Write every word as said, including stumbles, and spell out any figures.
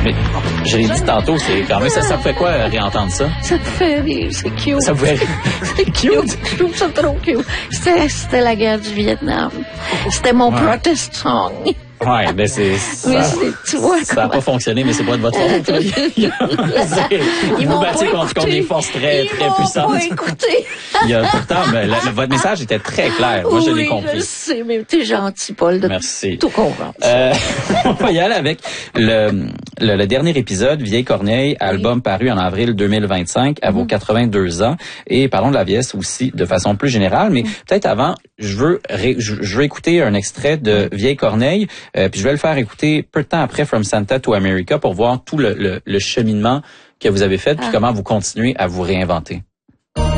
Mais je l'ai dit tantôt, c'est quand même ça, ça fait quoi euh, réentendre ça? Ça te fait rire, c'est cute. Ça vous fait rire? C'est cute. Je trouve ça trop cute. C'était, c'était la guerre du Vietnam. C'était mon Ouais. protest song. Ouais, ben c'est Mais ça. c'est, tu vois, Ça n'a comment- pas fonctionné, mais c'est pas de votre faute. là. Ils vous m'ont battez pas contre, contre écouté. des forces très, Ils très m'ont puissantes. pas écouté. Il y a, pourtant, mais la- la- votre message était très clair. Moi, je l'ai Oui, compris. je sais, mais t'es gentil, Paul, de Merci. tout comprendre. Euh, on va y aller avec le, le, le dernier épisode, Vieille Corneille, album paru en avril deux mille vingt-cinq, à vos quatre-vingt-deux ans. Et parlons de la vieillesse aussi de façon plus générale. Mais peut-être avant, je veux ré- je, je veux écouter un extrait de Vieille Corneille, euh, puis je vais le faire écouter peu de temps après From Santa to America pour voir tout le, le, le cheminement que vous avez fait, puis Ah. comment vous continuez à vous réinventer.